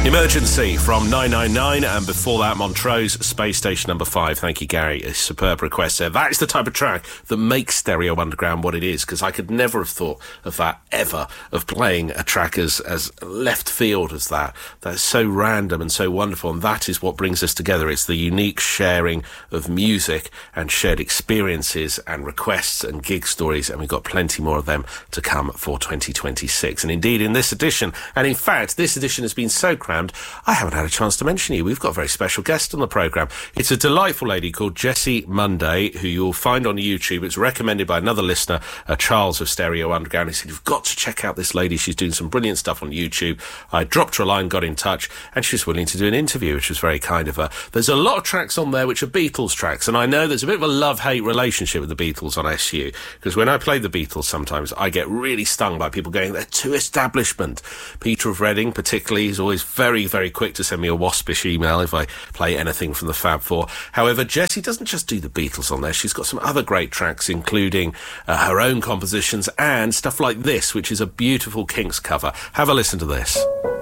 Emergency from 999, and before that, Montrose, Space Station number 5. Thank you, Gary. A superb request there. That is the type of track that makes Stereo Underground what it is, because I could never have thought of that ever, of playing a track as left field as that. That's so random and so wonderful, and that is what brings us together. It's the unique sharing of music and shared experiences and requests and gig stories, and we've got plenty more of them to come for 2026. And indeed, in this edition, and in fact, this edition has been so crammed, I haven't had a chance to mention you. We've got a very special guest on the programme. It's a delightful lady called Jessie Monday, who you'll find on YouTube. It's recommended by another listener, Charles of Stereo Underground. He said, you've got to check out this lady. She's doing some brilliant stuff on YouTube. I dropped her a line, got in touch, and she's willing to do an interview, which was very kind of her. There's a lot of tracks on there which are Beatles tracks, and I know there's a bit of a love-hate relationship with the Beatles on SU, because when I play the Beatles sometimes, I get really stung by people going, they're too establishment. Peter of Reading, particularly, is always very, very quick to send me a waspish email if I play anything from the Fab Four. However, Jessie doesn't just do the Beatles on there. She's got some other great tracks, including her own compositions and stuff like this, which is a beautiful Kinks cover. Have a listen to this.